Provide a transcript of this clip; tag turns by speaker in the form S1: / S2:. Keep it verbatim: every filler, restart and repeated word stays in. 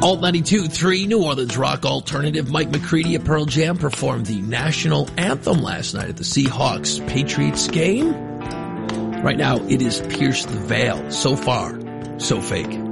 S1: Alt ninety-two point three, New Orleans rock alternative. Mike McCready of Pearl Jam performed the national anthem last night at the Seahawks-Patriots game. Right now, it is Pierce the Veil. So far, so fake.